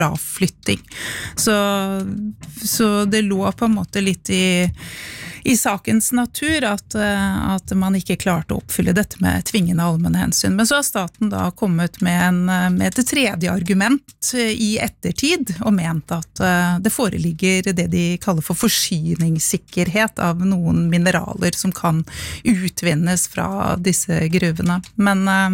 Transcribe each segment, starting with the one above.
fraflytting. Så det lå på en måte litt i sakens natur at man ikke klarte å oppfylle dette med tvingende allmenne hensyn. Men så har staten da kommet med et tredje argument i ettertid, og ment at det foreligger det de kaller for forsyningssikkerhet av noen mineraler som kan utvinnes fra disse gruvene. Men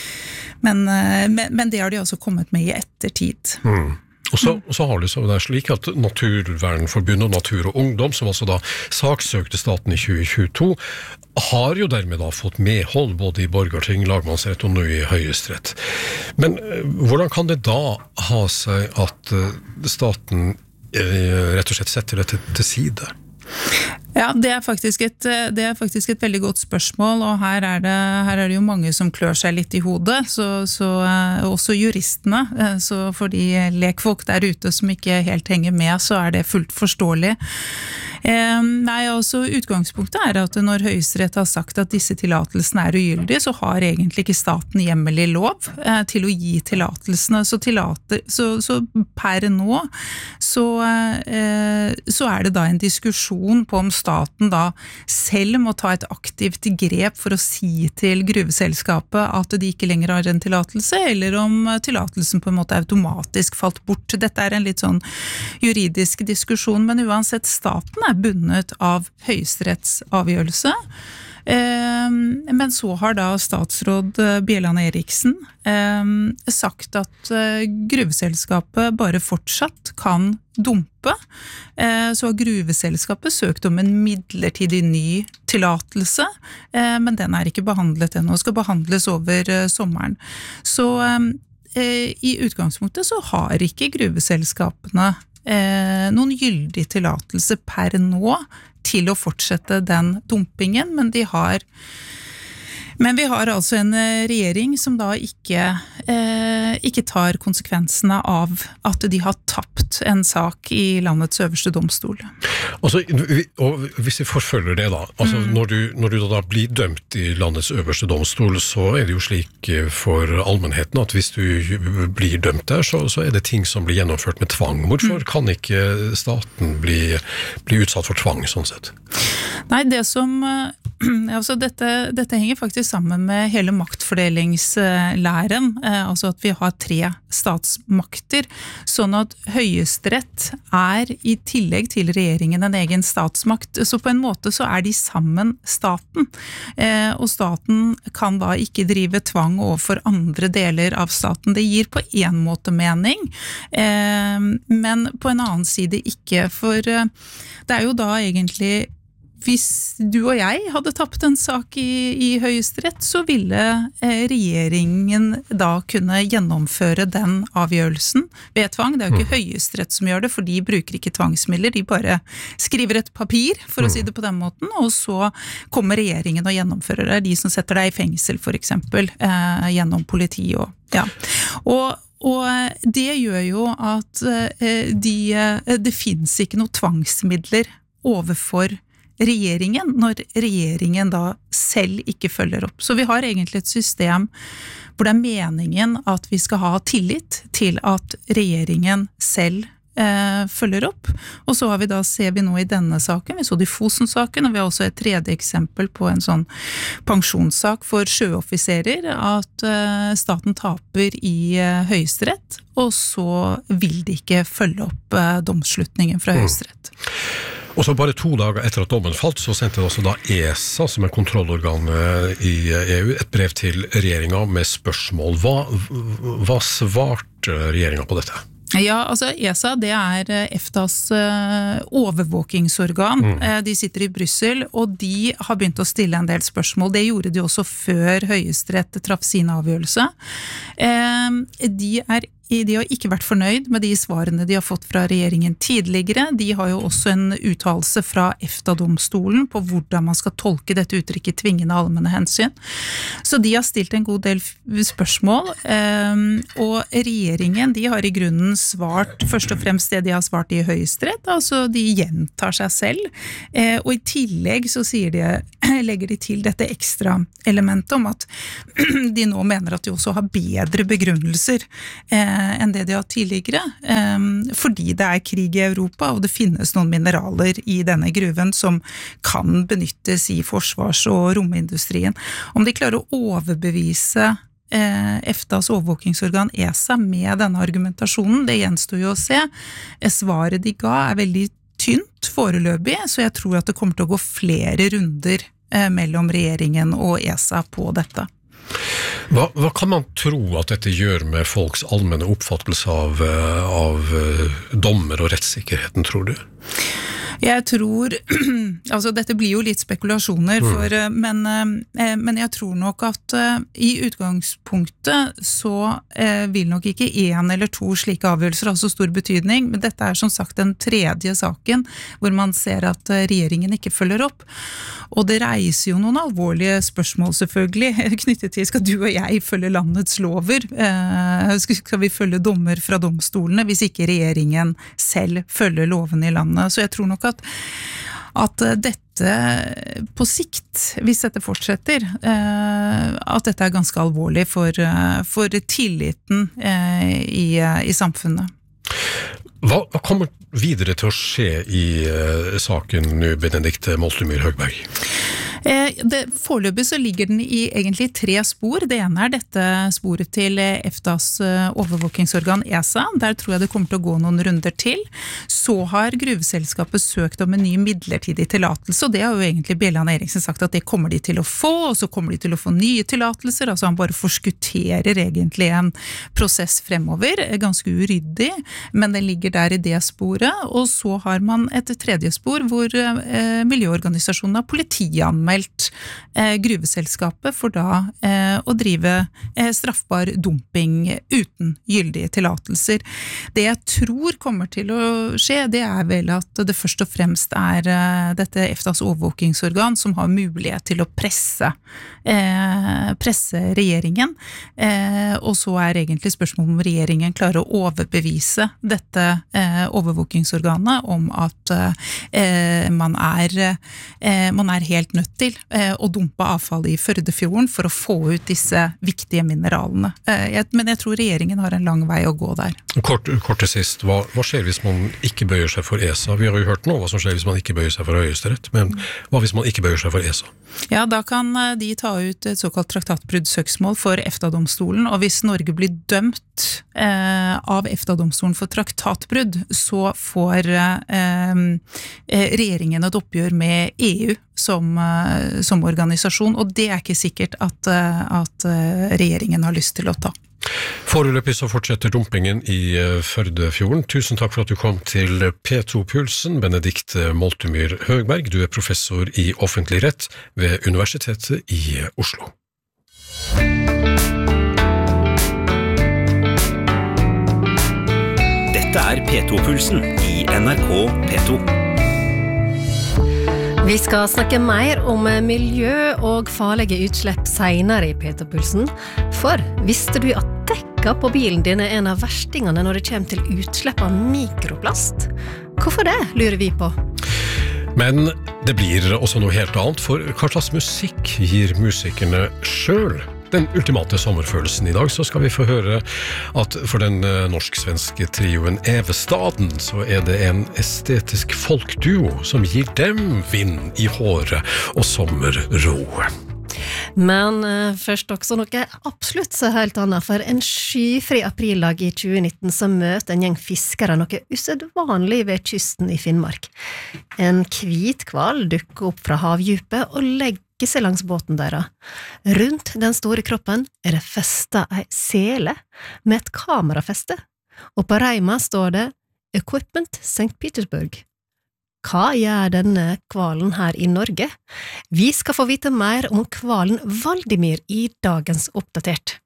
det har de også kommet med i ettertid. Og så har det slik at Naturvernforbundet og Natur og Ungdom, som altså da saksøkte staten i 2022, har jo dermed da fått medhold både i Borgarting, lagmannsrett og nå i Høyesterett. Men hvordan kan det da ha seg at staten rett og slett setter dette til side? Ja, det er faktisk et veldig godt spørsmål, og her er det jo mange som klør seg litt i hodet, så også juristene, så for de lekfolk der ute som ikke helt henger med, så er det fullt forståelig. Nei, altså utgangspunktet er at når Høyesterett har sagt at disse tillatelsene er ugyldige, så har egentlig ikke staten hjemmel i lov til å gi tillatelsene, så per nå så er det da en diskusjon på om staten da selv må ta et aktivt grep for å si til gruveselskapet at de ikke lenger har en tillatelse, eller om tillatelsen på en måte automatisk falt bort. Dette er en litt sånn juridisk diskusjon, men uansett, staten er bundet av Høyesteretts avgjørelse. Men så har da statsråd Bjelland Eriksen sagt at gruveselskapet bare fortsatt kan dumpe. Så har gruveselskapet søkt om en midlertidig ny tillatelse, men den er ikke behandlet ennå, og skal behandles over sommeren. Så i utgangspunktet så har ikke gruveselskapene noen gyldig tillatelse per nå til å fortsette den dumpingen, men vi har altså en regjering som da ikke tar konsekvensene av at de har tapt en sak i landets øverste domstol. Altså, og hvis vi forfølger det da, altså når du da blir dømt i landets øverste domstol, så er det jo slik for allmennheten at hvis du blir dømt der, så er det ting som blir gjennomført med tvang. Hvorfor kan ikke staten bli utsatt for tvang, sånn sett? Nei, altså dette henger faktisk sammen med hele maktfordelingslæren, altså at vi har 3 statsmakter, sånn at Høyesterett er i tillegg til regjeringen en egen statsmakt, så på en måte så er de sammen staten, og staten kan da ikke drive tvang overfor andre deler av staten. Det gir på en måte mening, men på en annen side ikke, for det er jo da egentlig hvis du og jeg hadde tapt en sak i Høyesterett, så ville regjeringen da kunne gjennomføre den avgjørelsen ved tvang. Det er jo ikke Høyesterett som gjør det, for de bruker ikke tvangsmidler, de bare skriver et papir, for å si det på den måten, og så kommer regjeringen og gjennomfører det. De som setter deg i fengsel, for eksempel, gjennom politi og ja. Og det gjør jo at det finnes ikke noe tvangsmidler overfor regjeringen, når regjeringen da selv ikke følger opp. Så vi har egentlig et system hvor det er meningen at vi skal ha tillit til at regjeringen selv følger opp. Og så har vi da, ser vi nå i denne saken, vi så det i Fosen-saken, og vi har også et tredje eksempel på en sånn pensjonssak for sjøoffiserer, at staten taper i Høyesterett, og så vil de ikke følge opp domsslutningen fra Høyesterett. Og så bare 2 dager etter at dommen falt, så sendte også da ESA, som er kontrollorganet i EU, et brev til regjeringen med spørsmål. Hva svarte regjeringen på dette? Ja, altså ESA, det er EFTAs overvåkingsorgan. De sitter i Brussel, og de har begynt å stille en del spørsmål. Det gjorde de også før Høyesterett traff sin avgjørelse. De har ikke vært fornøyd med de svarene de har fått fra regjeringen tidligere. De har jo også en uttalelse fra EFTA-domstolen på hvordan man skal tolke dette uttrykket tvingende allmenne hensyn. Så de har stilt en god del spørsmål, og regjeringen, de har i grunnen svart, først og fremst det de har svart i Høyesterett, altså de gjentar seg selv, og i tillegg så legger de til dette ekstra elementet om at de nå mener at de også har bedre begrunnelser enn det de har tidligere, fordi det krig i Europa, og det finnes noen mineraler i denne gruven som kan benyttes i forsvars- og romindustrien. Om de klarer å overbevise EFTAs overvåkingsorgan ESA med denne argumentasjonen, det gjenstår jo å se. Svaret de ga veldig tynt foreløpig, så jeg tror at det kommer til å gå flere runder mellom regjeringen og ESA på dette. Hva kan man tro at dette gjør med folks allmenne oppfattelse av dommer og rettssikkerheten, tror du? Jeg tror, altså dette blir jo litt spekulasjoner, men jeg tror nok at i utgangspunktet så vil nok ikke 1 eller 2 slike avgjørelser ha så stor betydning, men dette som sagt den tredje saken hvor man ser at regjeringen ikke følger opp. Og det reiser jo noen alvorlige spørsmål selvfølgelig, knyttet til skal du og jeg følge landets lover? Skal vi følge dommer fra domstolene hvis ikke regjeringen selv følger lovene i landet? Så jeg tror nok at dette på sikt, hvis dette fortsetter, at dette ganske alvorlig for tilliten i samfunnet. Hva kommer videre til å skje i saken nå, Benedikte Moltumyr Høgberg? Foreløpig så ligger den i egentlig 3 spor. Det ene dette sporet til EFTAs overvåkingsorgan ESA. Der tror jeg det kommer til å gå noen runder til. Så har gruveselskapet søkt om en ny midlertidig tillatelse, og det har jo egentlig Bjelland Eriksen sagt at det kommer de til å få, og så kommer de til å få nye tillatelser. Altså han bare forskutterer egentlig en prosess fremover, ganske uryddig, men den ligger der i det sporet. Og så har man et tredje spor hvor miljøorganisasjonen har politianmeldt gruveselskapet for da å drive straffbar dumping uten gyldige tillatelser. Det jeg tror kommer til å skje, det vel at det først og fremst dette EFTAs overvåkingsorgan som har mulighet til å presse regjeringen, og så egentlig spørsmålet om regjeringen klarer å overbevise dette overvåkingsorganet om at man helt nødt til å dumpe avfall i Førdefjorden for å få ut disse viktige mineralene. Men jeg tror regjeringen har en lang vei å gå der. Kort til sist, hva skjer hvis man ikke bøyer seg for ESA? Vi har jo hørt nå hva som skjer hvis man ikke bøyer seg for Høyesterett, men hva hvis man ikke bøyer seg for ESA? Ja, da kan de ta ut et såkalt traktatbruddsøksmål for EFTA-domstolen, og hvis Norge blir dømt av EFTA-domstolen for traktatbrudd, så får regjeringen et oppgjør med EU som organisasjon, og det ikke sikkert at regjeringen har lyst til å ta. Foreløpig så fortsetter dumpingen i Førdefjorden. Tusen takk for at du kom til P2-pulsen, Benedikte Moltumyr Høgberg. Du professor i offentlig rett ved Universitetet i Oslo. Dette P2-pulsen i NRK P2. Vi skal snakke mer om miljø og farlige utslipp senere i P2-pulsen. For visste du at dekka på bilen din en av verstingene når det kommer til utslipp av mikroplast? Hvorfor det, lurer vi på. Men det blir også noe helt annet, for hva slags musikk gir musikerne selv den ultimate sommerfølelsen? I dag så skal vi få høre at for den norsk-svenske trioen Evestaden så det en estetisk folkduo som gir dem vind i håret og sommerro. Men først også noe absolutt så helt annet, for en skyfri aprildag i 2019 så møter en gjeng fiskere noe usedvanlig ved kysten i Finnmark. En hvitkval dukker opp fra havdjupet og legger seg langs båten deres. Rundt den store kroppen det festet ei sele med et kamerafeste, og på reima står det Equipment St. Petersburg. Hva gjør denne kvalen her i Norge? Vi skal få vite mer om kvalen Valdimir i dagens Oppdatert.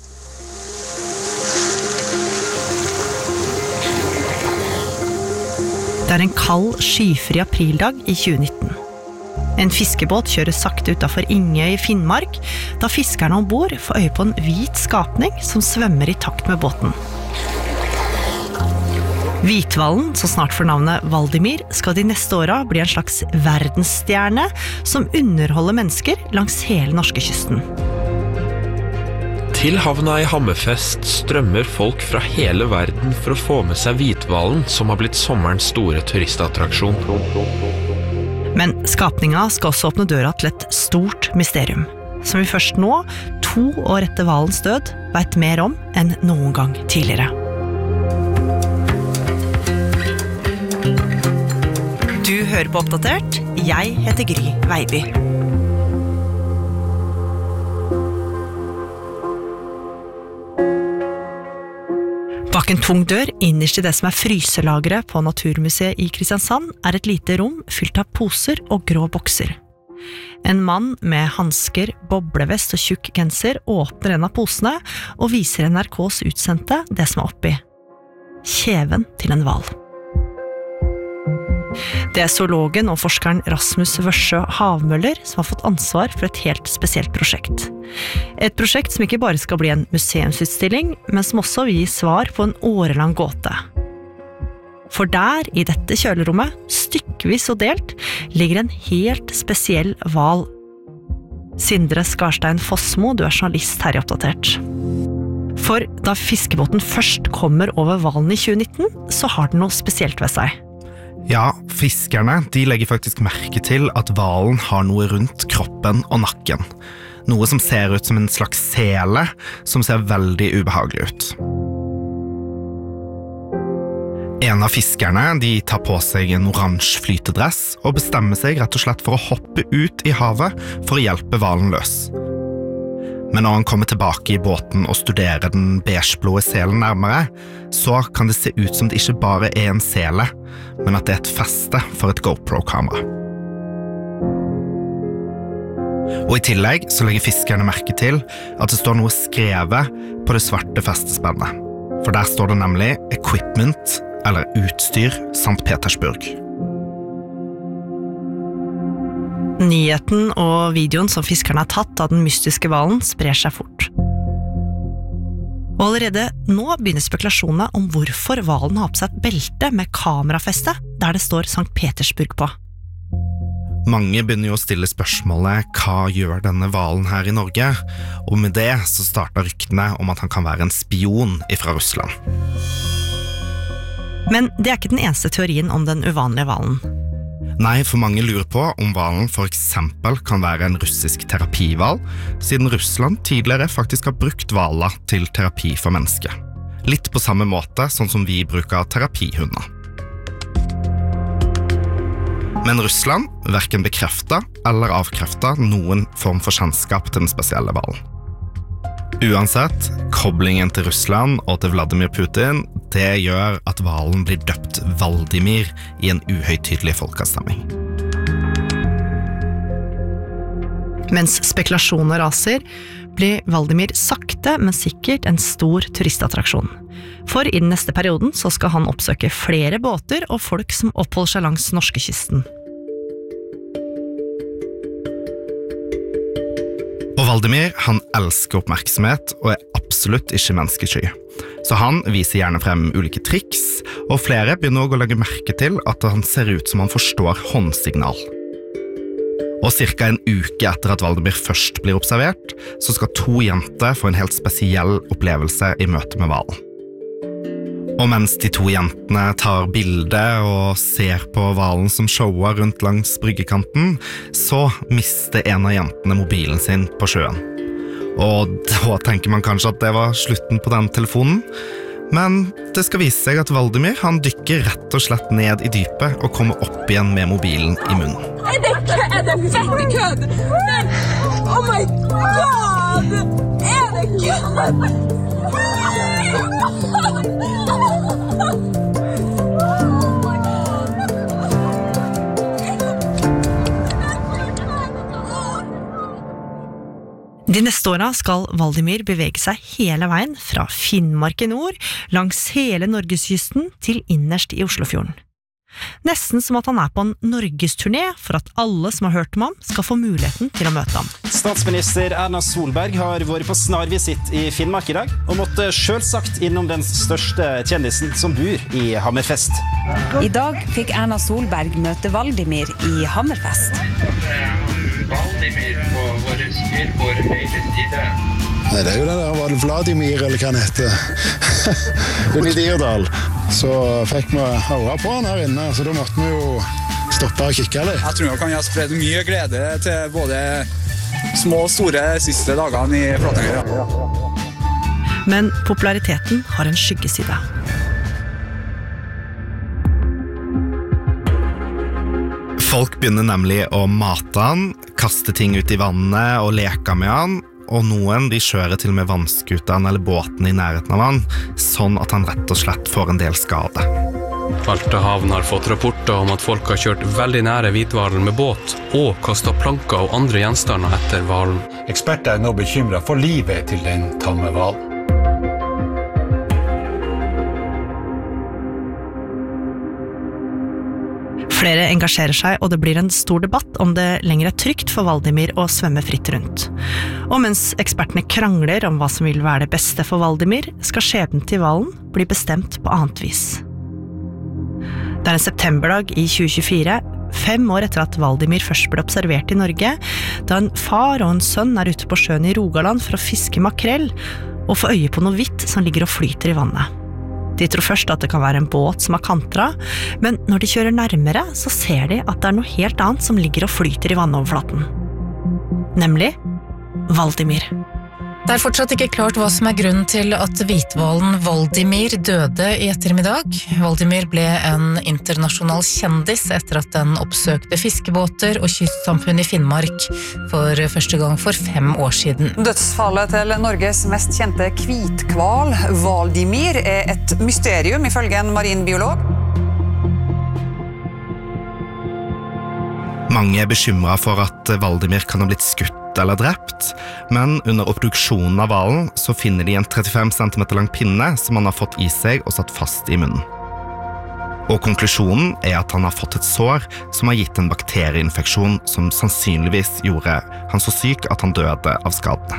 Det en kald, skyfri aprildag i 2019. En fiskebåt kjører sakte utenfor Ingøy i Finnmark, da fiskerne ombord får øye på en hvit skapning som svømmer i takt med båten. Hvitvalen, som snart får navnet Valdimir, skal de neste årene bli en slags verdensstjerne som underholder mennesker langs hele norskekysten. Til havna I Hammerfest strømmer folk fra hele verden for å få med seg hvithvalen, som har blitt sommerens store turistattraksjon. Men skapninga skal også åpne døra til et stort mysterium, som vi først nå, 2 år etter hvalens død, vet mer om enn noen gang tidligere. Du hører på Oppdatert. Jeg heter Gry Veiby. Bak en tung dør, innerst I det som fryselageret på Naturmuseet I Kristiansand, et lite rom fylt av poser og grå bokser. En mann med handsker, boblevest og tjukk genser åpner en av posene og viser NRKs utsendte det som oppi. Kjeven til en hval. Det zoologen og forskeren Rasmus Wørsø Havmøller som har fått ansvar for et helt spesielt prosjekt. Et prosjekt som ikke bare skal bli en museumsutstilling, men som også vil gi svar på en årelang gåte. For der, I dette kjølerommet, stykkevis og delt, ligger en helt spesiell hval. Sindre Skarstein Fossmo, du journalist her I Oppdatert. For da fiskebåten først kommer over hvalen I 2019, så har den noe spesielt ved seg. Ja, fiskerne de legger faktisk merke til at hvalen har noe rundt kroppen og nakken. Noe som ser ut som en slags sele, som ser veldig ubehagelig ut. En av fiskerne de tar på seg en oransje flytedress og bestemmer seg rett og slett for å hoppe ut I havet for å hjelpe hvalen løs. Men når han kommer tilbake I båten og studerer den beigeblå selen nærmere, så kan det se ut som det ikke bare en sele, men at det et feste for et GoPro-kamera. Og I tillegg så legger fiskerne merke til at det står noe skrevet på det svarte festespennet. For der står det nemlig «Equipment» eller «Utstyr St. Petersburg». Nyheten og videoen som fiskerne har tatt av den mystiske hvalen sprer seg fort. Og allerede nå begynner spekulasjonene om hvorfor hvalen har på seg et belte med kamerafeste der det står St. Petersburg på. Mange begynner jo å stille spørsmålet hva gjør denne hvalen her I Norge, og med det så starter ryktene om at han kan være en spion fra Russland. Men det ikke den eneste teorien om den uvanlige hvalen. Nei, for mange lurer på om hvalen for eksempel kan være en russisk terapihval, siden Russland tidligere faktisk har brukt hvaler til terapi for mennesker. Litt på samme måte sånn som vi bruker terapihunder. Men Russland hverken bekreftet eller avkreftet noen form for kjennskap til den spesielle hvalen. Uansett, koblingen til Russland og til Vladimir Putin, det gjør at hvalen blir døpt Valdimir I en uhøytidelig folkeavstemning. Mens spekulasjoner raser, blir Valdimir sakte, men sikkert en stor turistattraksjon. For I den neste perioden så skal han oppsøke flere båter og folk som oppholder seg langs norskekysten. Og Valdimir, han elsker oppmerksomhet og absolutt ikke menneskesky. Så han viser gjerne frem ulike triks, og flere begynner også å legge merke til at han ser ut som han forstår håndsignal. Og cirka en uke etter at Valdimir først blir observert, så skal 2 jenter få en helt spesiell opplevelse I møte med hvalen. Og mens de 2 jentene tar bilde og ser på hvalen som shower rundt langs bryggekanten, så mister en av jentene mobilen sin på sjøen. Og da tenker man kanskje at det var slutten på den telefonen, men det skal vise seg at Valdimir han dykker rett og slett ned I dypet og kommer opp igjen med mobilen I munnen. Det fette kødd? Oh my god! Det kødd? De neste årene skal Valdimir bevege seg hele veien fra Finnmark I nord, langs hele Norgeskysten til innerst I Oslofjorden. Nesten som at han på en norgesturné for at alle som har hørt om ham skal få muligheten til å møte ham. Statsminister Erna Solberg har vært på snarvisitt I Finnmark I dag, og måtte selvsagt innom den største kjendisen som bor I Hammerfest. I dag fikk Erna Solberg møte Valdimir I Hammerfest. Valdimir på vår styrbord høyre side. Nei, det jo det der, var det Vladimir eller hva han heter? Inne I Dirdal. Så fikk vi høre på han her inne, så da måtte vi jo stoppe og kikke litt. Jeg tror jeg kan ha spredd mye glede til både små og store siste dagene I Flatanger. Men populariteten har en skyggeside. Folk begynner nemlig å mate han, kaste ting ut I vannet og leke med han, og noen de kjører til og med vannskuteren eller båten I nærheten av han, sånn at han rett og slett får en del skade. Altahavn har fått rapporter om at folk har kjørt veldig nære hvitvalen med båt og kastet planker og andre gjenstander etter hvalen. Eksperter nå bekymret for livet til den tamme hvalen. Flere engasjerer seg, og det blir en stor debatt om det lenger trygt for Valdimir å svømme fritt rundt. Og mens ekspertene krangler om hva som vil være det beste for Valdimir, skal skjebnen til hvalen bli bestemt på annet vis. Det en septemberdag I 2024, 5 år etter at Valdimir først ble observert I Norge, da en far og en sønn ute på sjøen I Rogaland for å fiske makrell, og få øye på noe hvitt som ligger og flyter I vannet. De tror først at det kan være en båt som har kantret, men når de kjører nærmere, så ser de at det noe helt annet som ligger og flyter I vannoverflaten. Nemlig Valdimir. Det fortsatt ikke klart hva som grunnen til at hvitvalen Valdimir døde I ettermiddag. Valdimir ble en internasjonal kjendis etter at den oppsøkte fiskebåter og kystsamfunn I Finnmark for første gang for 5 år siden. Dødsfallet til Norges mest kjente hvitkval, Valdimir, et mysterium ifølge en marinbiolog. Mange bekymret for at Valdimir kan ha blitt skutt eller drept, men under obduksjonen av hvalen så finner de en 35 cm lang pinne som han har fått I seg og satt fast I munnen. Og konklusjonen at han har fått et sår som har gitt en bakterieinfeksjon som sannsynligvis gjorde han så syk at han døde av skadene.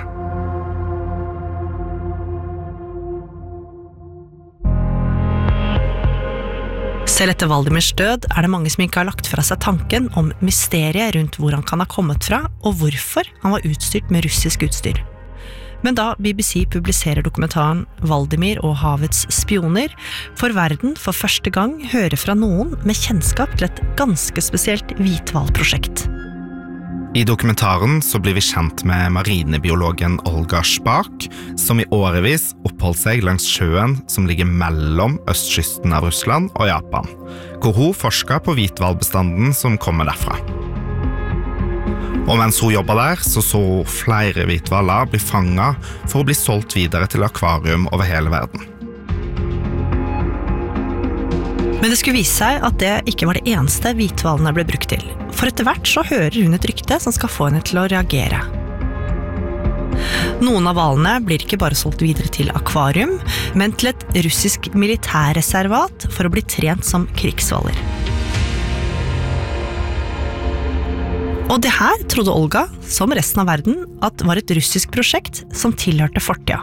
Selv etter Valdimirs død det mange som ikke har lagt fra seg tanken om mysteriet rundt hvor han kan ha kommet fra, og hvorfor han var utstyrt med russisk utstyr. Men da BBC publiserer dokumentaren Valdimir og havets spioner, får verden for første gang høre fra noen med kjennskap til et ganske spesielt hvithvalprosjekt. I dokumentaren så blir vi kjent med marinebiologen Olga Spak, som I årevis oppholdt seg langs sjøen som ligger mellom østkysten av Russland og Japan, hvor hun forsket på hvithvalbestanden som kommer derfra. Og mens hun jobbet der, så flere hvithvaler bli fanget for å bli solgt videre til akvarium over hele verden. Men det skulle vise seg at det ikke var det eneste hvithvalene ble brukt til. For etter hvert så hører hun et rykte som skal få henne til å reagere. Noen av hvalene blir ikke bare solgt videre til akvarium, men til et russisk militærreservat for å bli trent som krigsvaler. Og det her trodde Olga, som resten av verden, at var et russisk prosjekt som tilhørte fortida.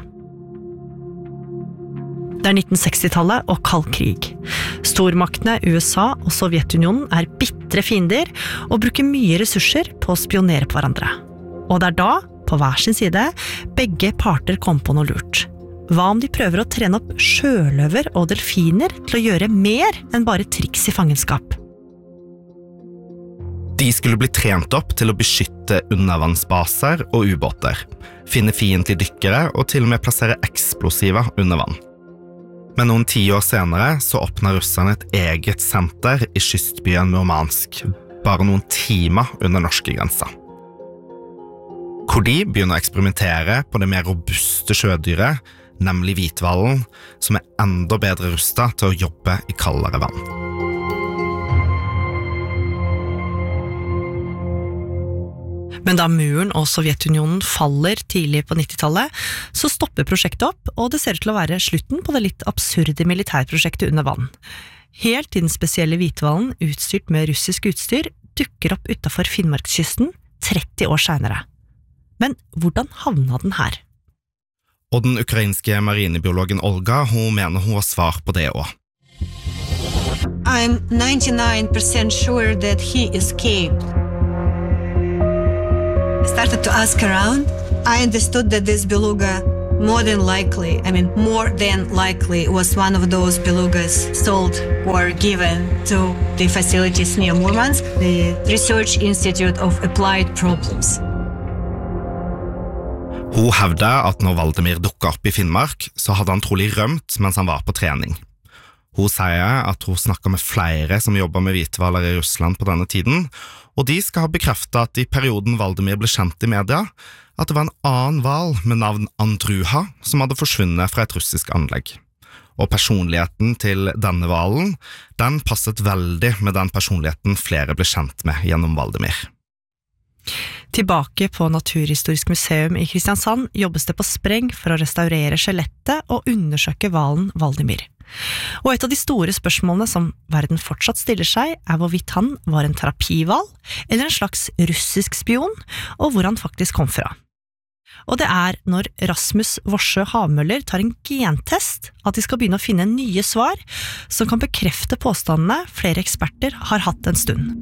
Det 1960-tallet og kald krig. Stormaktene USA og Sovjetunionen bittre fiender og bruker mye ressurser på å spionere på hverandre. Og det da, på hver sin side, begge parter kom på noe lurt. Hva om de prøver å trene opp sjøløver og delfiner til å gjøre mer enn bare triks I fangenskap? De skulle bli trent opp til å beskytte undervannsbaser og ubåter, finne fiendtlige dykkere og til og med plassere eksplosiver under vann. Men noen 10 år senere så åpnet russerne et eget senter I kystbyen Murmansk, bare noen timer under norske grenser. Hvor de begynner å eksperimentere på det mer robuste sjødyret, nemlig hvithvalen, som enda bedre rustet til å jobbe I kaldere vann. Men da muren og Sovjetunionen faller tidlig på 90-tallet, så stopper prosjektet opp, og det ser ut til å være slutten på det litt absurde militærprosjektet under vann. Helt til den spesielle hvithvalen, utstyrt med russisk utstyr, dukker opp utenfor Finnmarkskysten 30 år senere. Men hvordan havna den her? Og den ukrainske marinebiologen Olga, hun mener hun har svar på det også. I'm 99% sure that he escaped. I started to ask around, I understood that this beluga more than likely was one of those belugas sold or given to the facilities near Murmansk, the Research Institute of Applied Problems. Hun hevder at når Valdimir dukket opp I Finnmark, så hadde han trolig rømt mens han var på trening. Hun sier at hun snakket med flere som jobbet med hvitvaler I Russland på denne tiden, og de skal ha bekreftet at I perioden Valdimir ble kjent I media, at det var en annen hval med navn Andruha som hadde forsvunnet fra et russisk anlegg. Og personligheten til denne hvalen, den passet veldig med den personligheten flere ble kjent med gjennom Valdimir. Tilbake på Naturhistorisk museum I Kristiansand jobbes det på spreng for å restaurere skjelettet og undersøke hvalen Valdimir. Og et av de store spørsmålene som verden fortsatt stiller seg hvorvidt han var en terapihval eller en slags russisk spion, og hvor han faktisk kom fra. Og det når Rasmus Vorsø Havmøller tar en gentest at de skal begynne å finne nye svar som kan bekrefte påstandene flere eksperter har hatt en stund.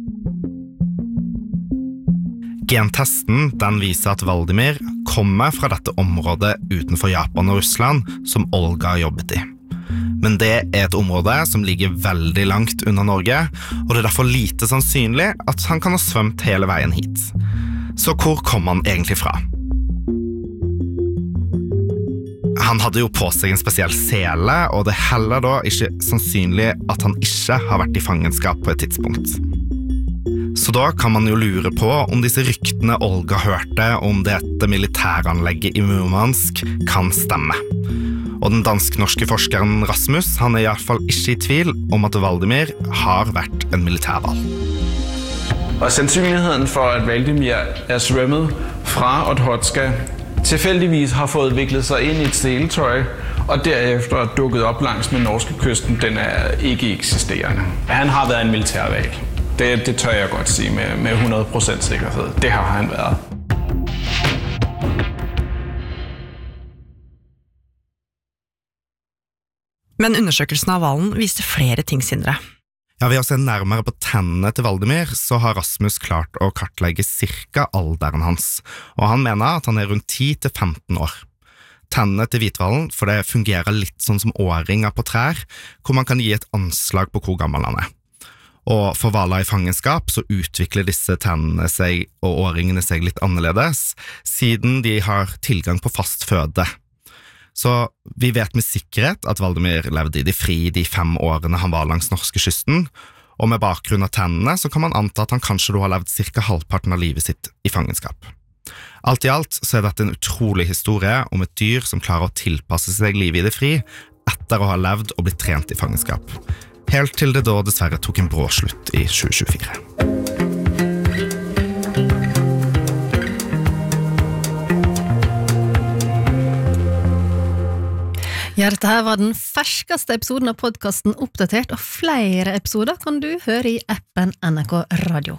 Gentesten den viser at Valdimir kommer fra dette området utenfor Japan og Russland som Olga jobbet I. Men det et område som ligger veldig langt unna Norge, og det derfor lite sannsynlig at han kan ha svømt hele veien hit. Så hvor kom han egentlig fra? Han hadde jo på seg en spesiell sele, og det heller da ikke sannsynlig at han ikke har vært I fangenskap på et tidspunkt. Så da kan man jo lure på om disse ryktene Olga hørte om dette militæranlegget I Murmansk kan stemme. Og den dansk-norske forskeren Rasmus, han I hvert fall ikke I tvil om at Valdimir har vært en militærhval. Og sandsynligheden for at Valdimir svømmet fra Okhotska tilfældigvis har fået viklet sig ind I et seletøj, og derefter dukket op langs med norske kysten, den ikke eksisterende. Han har været en militærhval. Det tør jeg godt sige med 100% sikkerhed. Det har han været. Men undersøkelsen av hvalen viste flere ting, Sindre. Ja, ved å se nærmere på tennene til Valdimir, så har Rasmus klart å kartlegge cirka alderen hans, og han mener at han rundt 10-15 år. Tennene til hvithvalen, for det fungerer litt sånn som åringer på trær, hvor man kan gi et anslag på hvor gammel han Og for hvaler I fangenskap så utvikler disse tennene seg og åringene seg litt annerledes, siden de har tilgang på fast føde. Så vi vet med sikkerhet at Valdimir levde I det fri de 5 årene han var langs norskekysten, og med bakgrunn av tennene så kan man anta at han kanskje da har levd cirka halvparten av livet sitt I fangenskap. Alt I alt så dette en utrolig historie om et dyr som klarer å tilpasse seg livet I det fri etter å ha levd og blitt trent I fangenskap. Helt til det da dessverre tok en brå slutt I 2024. Ja, dette her var den ferskeste episoden av podcasten Oppdatert, og flere episoder kan du høre I appen NRK Radio.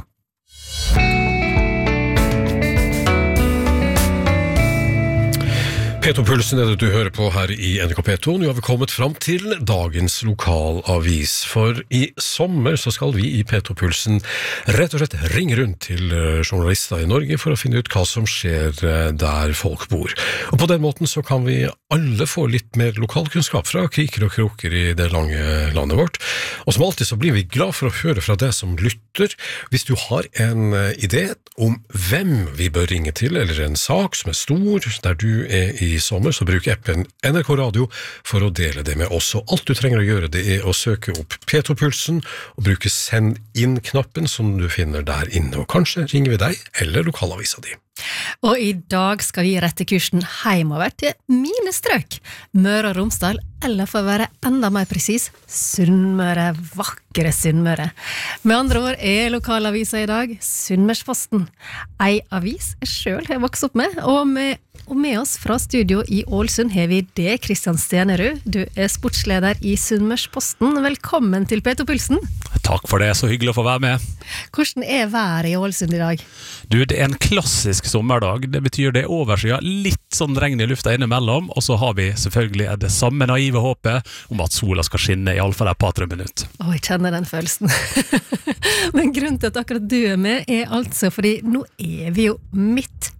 P2-pulsen det du hører på her I NRK P2. Nå har vi kommet fram til dagens lokalavis. For I sommer så skal vi I P2-pulsen rett og slett ringe rundt til journalister I Norge for å finne ut hva som skjer der folk bor. Og på den måten så kan vi alle få litt mer lokalkunnskap fra kriker og kroker I det lange landet vårt. Og som alltid så blir vi glad for å høre fra deg som lytter. Hvis du har en idé om hvem vi bør ringe til, eller en sak som stor, der du I sommer, så bruk appen NRK Radio for å dele det med oss. Og alt du trenger å gjøre, det å søke opp P2-pulsen og bruke send inn-knappen som du finner der inne. Og kanskje ringer vi deg eller lokalavisa di. Og I dag skal vi rette kursen heimover til mine strøk, Møre og Romsdal, eller for å være enda mer presis, Sunnmøre, vakre Sunnmøre. Med andre ord lokalavisa I dag Sunnmørsposten, ei avis jeg selv har vokst opp med, og med oss fra studio I Ålesund har vi det Kristian Stenerud. Du sportsleder I Sunnmørsposten. Velkommen til P2-pulsen. Takk for det, så hyggelig å få være med. Hvordan været I Ålesund I dag? Du, det en klassisk sommerdag. Det betyr det oversida, litt sånn regn I lufta innimellom, og så har vi selvfølgelig det samme naive håpet om at sola skal skinne I alle fall et par 3 minutter. Jeg kjenner den følelsen. Men grunnen til at akkurat du med altså fordi nå vi jo midt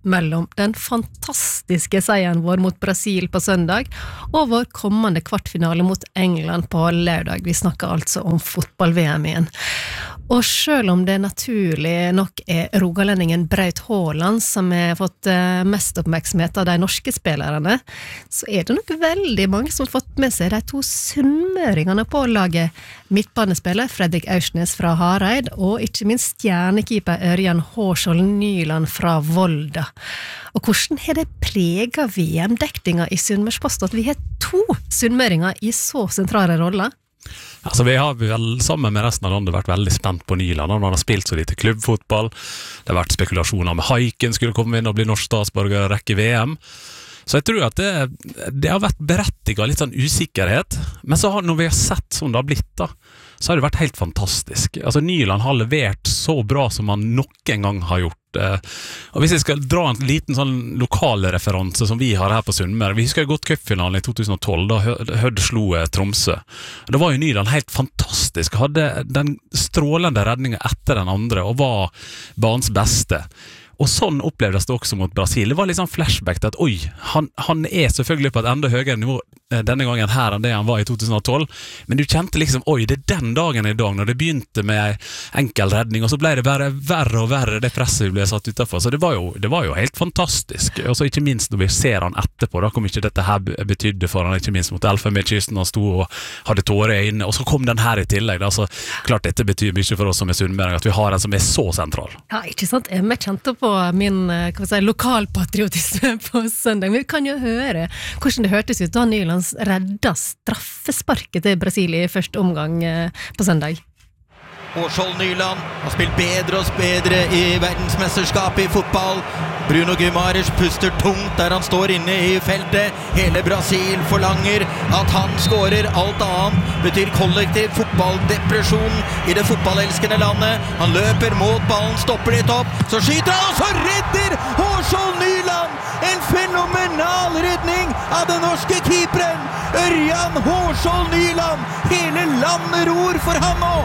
mellom den fantastiske seieren vår mot Brasil på søndag og vår kommende kvartfinale mot England på lørdag. Vi snakker altså om fotball-VM igjen. Og selv om det naturlig nok rogalendingen Braut Haaland som har fått mest oppmerksomhet av de norske spillerne, så det nok veldig mange som har fått med seg de to sunnmøringene på laget. Midtbanespiller Fredrik Aursnes fra Hareid, og ikke minst stjernekeeper Ørjan Hårskjold Nyland fra Volda. Og hvordan har det preget VM-dekninga i Sunnmørsposten at vi har to sunnmøringer i så sentrale roller? Altså vi har vel sammen med resten av landet vært veldig spent på Nyland. Han har spilt så lite klubbfotball. Det har vært spekulasjoner om Haiken skulle komme inn og bli norsk statsborger og rekke VM. Så jeg tror at det har vært berettiget litt sånn usikkerhet. Men så når vi har sett sånn det har blitt da, så har det vært helt fantastisk. Altså Nyland har levert så bra som han nok en gang har gjort. Og hvis jeg skal dra en liten sånn lokale referanse som vi har her på Sunnmøre, vi husker godt cupfinalen i 2012 da Hødd slo Tromsø. Da var jo Nyland helt fantastisk, hadde den strålende redningen etter den andre og var banens beste. Og sånn opplevdes det også mot Brasil. Det var litt sånn flashback til at oi, han selvfølgelig på et enda høyere nivå denne gangen her enn det han var i 2012, men du kjente liksom, oi, det den dagen i dag når det begynte med enkel redning, og så ble det bare verre og verre det presset vi ble satt utenfor, så det var jo helt fantastisk, og så ikke minst når vi ser han etterpå, da kom ikke dette her betydde for han, ikke minst mot Elfenbenskysten, han sto og hadde tårer i øynene, og så kom den her i tillegg, da, så klart dette betyr mye for oss som sunnmøring, at vi har en som så sentral. Ja, ikke sant, jeg kjente på min lokalpatriotisme på søndag, men vi kan jo høre hvordan det hørtes ut da Nyland redda straffesparket til Brasil i første omgang på søndag. Hårskjold Nyland har spilt bedre og bedre i verdensmesterskapet i fotball. Bruno Guimaraes puster tungt der han står inne i feltet. Hele Brasil forlanger at han skårer. Alt annet betyr kollektiv fotballdepresjon i det fotballelskende landet. Han løper mot ballen, stopper litt opp, så skyter han, og så redder Hårskjold Nyland! En fenomenal redning av den norske keeperen Ørjan Hårskjold Nyland! Hele landet ror for ham nå!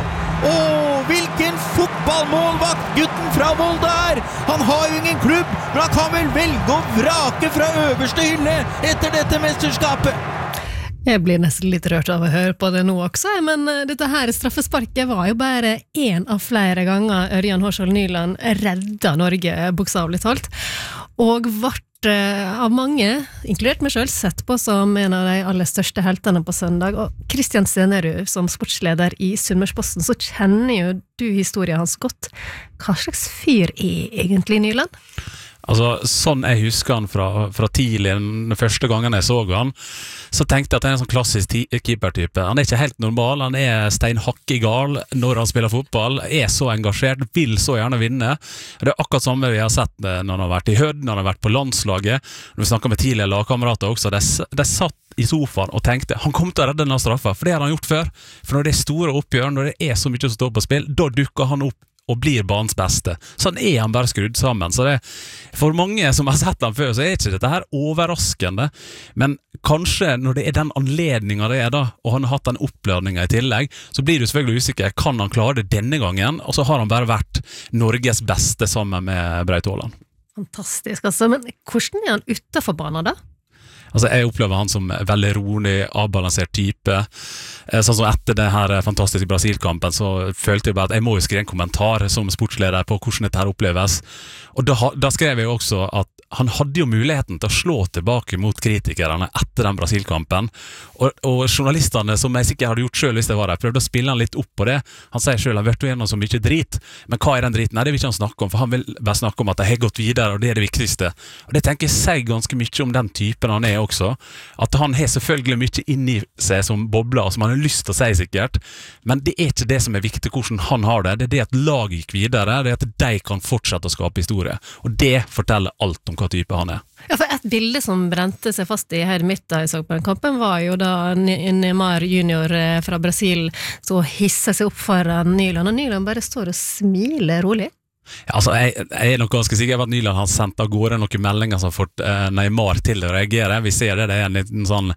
Hvilken fotballmålvakt gutten fra Volda er! Han har jo ingen klubb, men han kan vel velge å vrake fra øverste hylle etter dette mesterskapet. Jeg blir nesten litt rørt av å høre på det nå også, men dette her straffesparket var jo bare en av flere ganger Ørjan Hårskjold Nyland redda Norge, bokstavelig talt, og vart av mange, inkludert meg selv, sett på som en av de aller største heltene på søndag. Og Kristian Stenerud, som sportsleder i Sunnmørsposten, så kjenner jo du historien hans godt. Hva slags fyr egentlig Nyland? Altså, sånn jeg husker han fra tidlig, den første gangen jeg så han, så tenkte jeg at han en sånn klassisk keeper-type. Han ikke helt normal, han steinhakkegal når han spiller fotball, så engasjert, vil så gjerne vinne. Det akkurat samme vi har sett når han har vært i Hødd, når han har vært på landslaget, når vi snakker med tidligere lagkamerater også, de satt i sofaen og tenkte, han kom til å redde denne straffa, for det har han gjort før. For når det store oppgjør, når det så mye som står på spill, da dukker han opp og blir banens beste. Sånn han bare skrudd sammen. Så for mange som har sett han før, så ikke dette her overraskende. Men kanskje når det den anledningen det da, og han har hatt den oppladningen i tillegg, så blir du selvfølgelig usikker. Kan han klare det denne gangen? Og så har han bare vært Norges beste sammen med Braut Haaland. Fantastisk, altså. Men hvordan han utenfor banen da? Altså, jeg opplever han som veldig rolig, avbalansert type. Sånn som etter det her fantastiske Brasil-kampen, så følte jeg bare at jeg må jo skrive en kommentar som sportsleder på hvordan dette her oppleves. Og da skrev jeg jo også at han hadde jo muligheten til å slå tilbake mot kritikerne etter den Brasil-kampen. Og journalistene, som jeg sikkert hadde gjort selv hvis jeg var der, prøvde å spille han litt opp på det. Han sier selv, han har vært gjennom så mye drit. Men hva den driten? Nei, det vil ikke han snakke om, for han vil bare snakke om at jeg har gått videre, og det det viktigste. Og det tenker jeg seg ganske mye om den typen han også. At han har selvfølgelig mye inni seg som bobler, som han har lyst til å si sikkert. Men det ikke det som viktig hvordan han har det. Det det at laget gikk videre, det at de kan fortsette å skape historie. Og det forteller alt om hva type han Ja, for et bilde som brente seg fast i her midt da jeg så på den kampen var jo da Neymar junior fra Brasil så hisser seg opp foran Nyland, og Nyland bare står og smiler rolig. Altså, jeg er nok ganske sikker på at Nyland har sendt av gårde noen meldinger som har fått Neymar til å reagere. Vi ser det er en liten sånn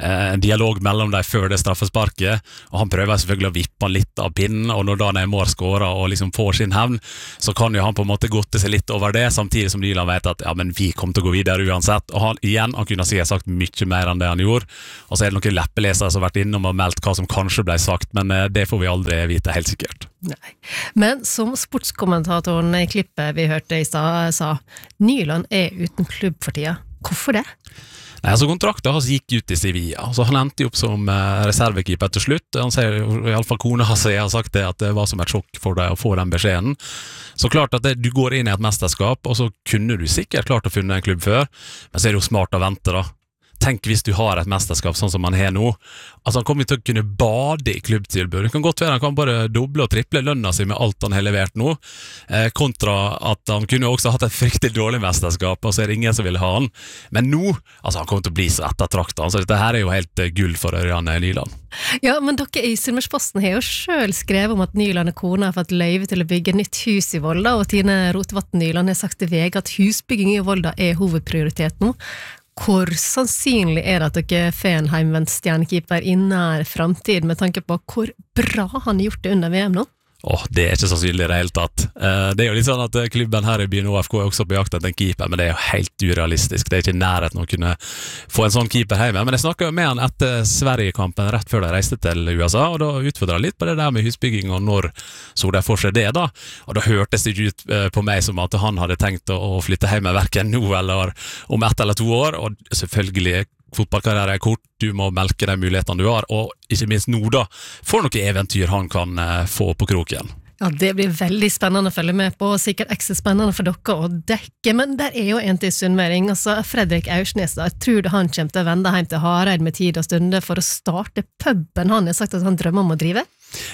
dialog mellom dem før det straffesparket, og han prøver selvfølgelig å vippe han litt av pinnen, og når da Neymar skårer og liksom får sin hevn, så kan jo han på en måte godte seg litt over det, samtidig som Nyland vet at ja, men vi kommer til å gå videre uansett, og han kunne sikkert sagt mye mer enn det han gjorde, og så er det noen leppelesere som har vært innom og meldt hva som kanskje ble sagt, men det får vi aldri vite helt sikkert. Nei. Men som sportskommentatoren i klippet vi hørte i stad sa, Nyland er uten klubb for tida. Hvorfor det? Nei, altså kontrakten hans gikk ut i Sevilla, så han endte opp som reservekeeper til slutt. Han sier, i alle fall kona hans har sagt det, at det var som et sjokk for deg å få den beskjeden. Så klart at du går inn i et mesterskap, og så kunne du sikkert klart å finne en klubb før, men så er det jo smart å vente da. Tenk hvis du har et mesterskap sånn som han har nå. Altså han kommer til å kunne bade i klubbtilbud. Det kan godt være han kan bare doble og triple lønna si med alt han har levert nå, kontra at han kunne også hatt et fryktelig dårlig mesterskap, og så er det ingen som vil ha han. Men nå, altså han kommer til å bli så ettertraktet, så dette her er jo helt gull for Ørjan Nyland. Ja, men dere i Sunnmørsposten har jo selv skrevet om at Nyland og kona har fått løyve til å bygge nytt hus i Volda, og Tine Rotevatn Nyland har sagt til VG at husbygging i Volda er hovedprioritet nå. Hvor sannsynlig er det at dere får en heimvendt stjernekeeper i nær fremtid, med tanke på hvor bra han har gjort det under VM nå? Det er ikke sannsynlig i det hele tatt. Det er jo litt sånn at klubben her i byen OFK er også på jakt etter en keeper, men det er jo helt urealistisk. Det er ikke nærheten å kunne få en sånn keeper hjemme. Men jeg snakket jo med han etter Sverige-kampen rett før de reiste til USA, og da utfordret jeg litt på det der med husbygging, og når så de for seg det da. Og da hørtes det ikke ut på meg som at han hadde tenkt å flytte hjemme hverken nå eller om 1 eller 2 år, og selvfølgelig fotballkarriere er kort, du må melke de mulighetene du har, og ikke minst nå da, for noe eventyr han kan få på kroken. Ja, det blir veldig spennende å følge med på, og sikkert ekstra spennende for dere å dekke, men der er jo en til sunnmøring, altså Fredrik Aursnes da, jeg tror han kommer til å vende hjem til Hareid med tid og stunde for å starte puben han har sagt at han drømmer om å drive.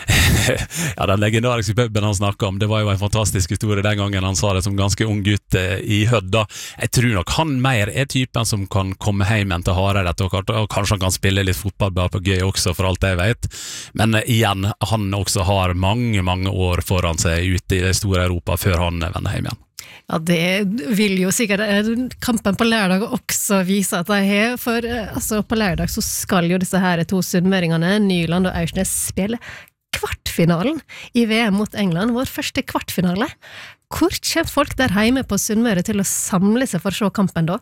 Ja, den legendariske puben han snakket om, det var jo en fantastisk historie den gangen han sa det som ganske ung gutt i Hødda. Jeg tror nok han mer er typen som kan komme hjem til Hareid og kanskje han kan spille litt fotball bare på gøy også, for alt jeg vet. Men igjen, han også har mange år foran seg ute i det store Europa før han vender hjem igjen. Ja, det vil jo sikkert kampen på lørdag også vise at de har, for altså, på lørdag så skal jo disse her 2 sunnmøringene, Nyland og Aursnes, spille kvartfinalen i VM mot England, vår første kvartfinale. Hvor kommer folk der hjemme på Sunnmøre til å samle seg for å se kampen da?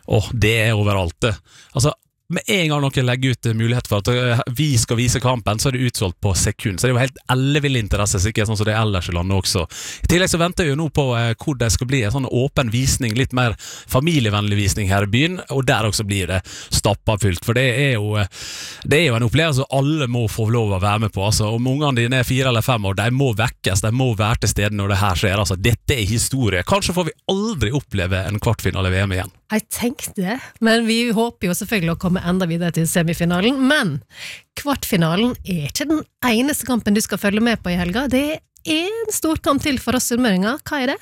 Det er overalt det. Altså, med en gang noen legger ut mulighet for at vi skal vise kampen, så er det utsolgt på sekund. Så det er jo helt ellevill interesse, sikkert sånn som det er ellers i landet også. I tillegg så venter vi jo nå på hvor det skal bli en sånn åpen visning, litt mer familievennlig visning her i byen, og der også blir det stappafylt. For det er jo en opplevelse alle må få lov å være med på. Altså, om ungene dine er 4 eller 5 år, de må vekkes, de må være til stede når det her skjer. Altså, dette er historie. Kanskje får vi aldri oppleve en kvartfinale VM igjen. Jeg tenkte det, men vi håper jo selvfølgelig å komme enda videre til semifinalen, men kvartfinalen er ikke den eneste kampen du skal følge med på i helga. Det er en stor kamp til for oss sunnmøringer. Hva er det?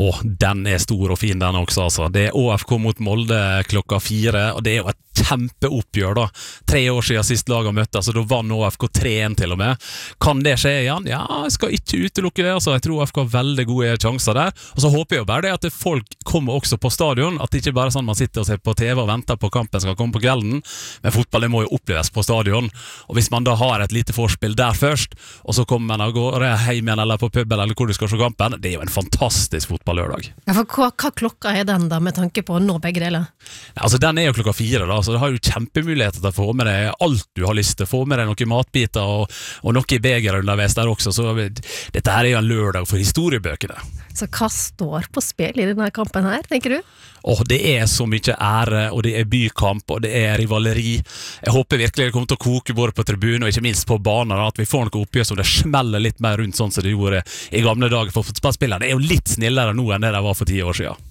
Den er stor og fin den også, altså. Det er ÅFK mot Molde klokka 4, og det er jo et kjempeoppgjør da. 3 år siden sist laget møttes, så da vann ÅFK 3-1 til og med. Kan det skje igjen? Ja, jeg skal ikke utelukke det, altså. Jeg tror ÅFK har veldig gode sjanser der. Og så håper jeg jo bare det at folk kommer også på stadion, at det ikke bare er sånn man sitter og ser på TV og venter på kampen skal komme på kvelden, men fotball det må jo oppleves på stadion. Og hvis man da har et lite forspill der først, og så kommer man og går hjem igjen eller på puben eller hvor du skal se kampen, det er jo en fantastisk fotballørdag. Ja, for hva klokka er den da, med tanke på å nå begge deler? Altså, den er jo klokka 4 da, så det har jo kjempemuligheter til å få med deg alt du har lyst til, få med deg noen matbiter og noe i beger underveis der også, så dette her er jo en lørdag for historiebøkene. Så hva står på spill i denne kampen her, tenker du? Det er så mye ære, og det er bykamp, og det er rivaleri. Jeg håper virkelig det kommer til å koke både på tribunen, og ikke minst på banen, at vi får noe oppgjør så det smeller litt mer rundt sånn som det gjorde i gamle dager for fotballspillere. Det er jo litt snillere nå enn det var for 10 år siden.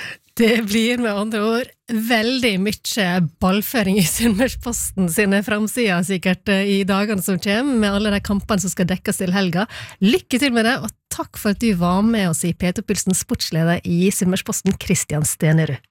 Det blir med andre ord veldig mye ballføring i Sunnmørsposten sine framsider sikkert i dagene som kommer, med alle de kampene som skal dekkes til helga. Lykke til med det, og takk for at du var med oss i P2-pulsen sportsleder i Sunnmørsposten, Kristian Stenerud.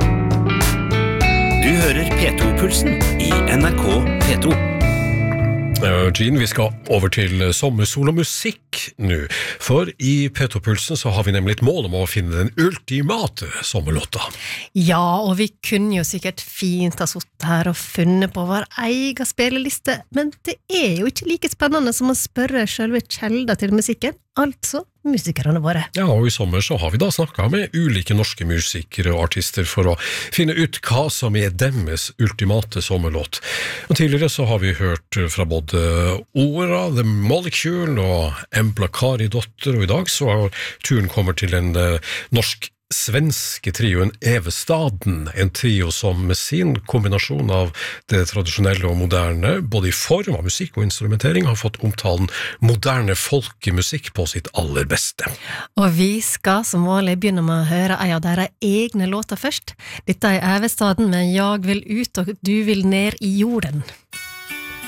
Du hører P2-pulsen i NRK P2. Jean, vi skal over til sommersol og musikk nå, for i P2-pulsen så har vi nemlig et mål om å finne den ultimate sommerlåta. Ja, og vi kunne jo sikkert fint ha suttet her og funnet på vår egen spilleliste, men det jo ikke like spennende som å spørre selve kjelda til musikken, altså musikerne våre. Ja, og i sommer så har vi da snakket med ulike norske musikere og artister for å finne ut hva som deres ultimate sommerlåt. Og tidligere så har vi hørt fra både Ora, The Molecule og Embla Karidotter, og i dag så har turen kommet til en norsk-svenske trioen Evestaden, en trio som med sin kombinasjon av det tradisjonelle og moderne, både i form av musikk og instrumentering, har fått omtalen moderne folkemusikk på sitt aller beste. Og vi skal som vanlig begynne med å høre en av deres egne låter først. Dette Evestaden med Jeg vil ut og du vil ned i jorden.